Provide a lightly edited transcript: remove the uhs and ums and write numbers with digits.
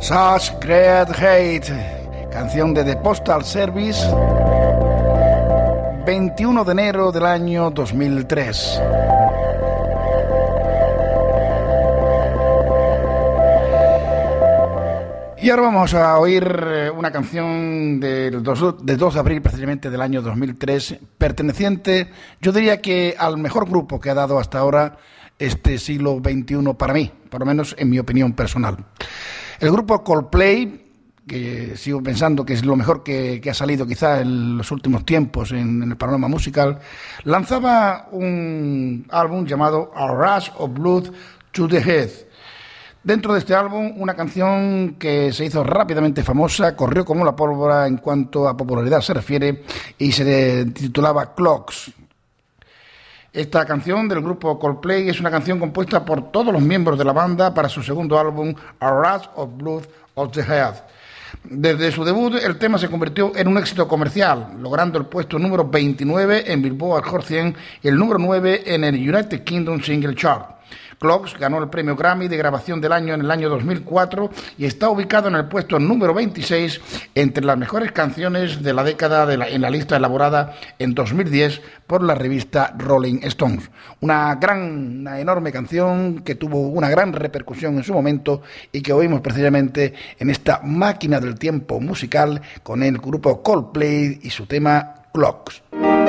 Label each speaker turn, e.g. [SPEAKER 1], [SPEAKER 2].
[SPEAKER 1] Such Great Hate, canción de The Postal Service, 21 de enero del año 2003. Y ahora vamos a oír una canción del 2 de abril, precisamente del año 2003, perteneciente, yo diría que al mejor grupo que ha dado hasta ahora este siglo XXI para mí, por lo menos en mi opinión personal. El grupo Coldplay, que sigo pensando que es lo mejor que ha salido quizá en los últimos tiempos en el panorama musical, lanzaba un álbum llamado A Rush of Blood to the Head. Dentro de este álbum, una canción que se hizo rápidamente famosa, corrió como la pólvora en cuanto a popularidad se refiere, y se titulaba Clocks. Esta canción del grupo Coldplay es una canción compuesta por todos los miembros de la banda para su segundo álbum, A Rush of Blood of the Head. Desde su debut, el tema se convirtió en un éxito comercial, logrando el puesto número 29 en Billboard Hot 100 y el número 9 en el United Kingdom Single Chart. Clocks ganó el premio Grammy de grabación del año en el año 2004 y está ubicado en el puesto número 26 entre las mejores canciones de la década en la lista elaborada en 2010 por la revista Rolling Stones. Una enorme canción que tuvo una gran repercusión en su momento y que oímos precisamente en esta máquina del tiempo musical con el grupo Coldplay y su tema Clocks.